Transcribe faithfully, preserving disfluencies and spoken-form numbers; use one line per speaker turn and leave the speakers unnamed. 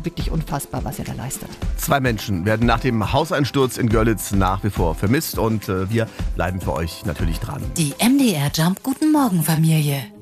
wirklich unfassbar, was er da leistet.
Zwei Menschen werden nach dem Hauseinsturz in Görlitz nach wie vor vermisst und äh, wir bleiben für euch natürlich dran.
Die M D R Jump Guten Morgen Familie.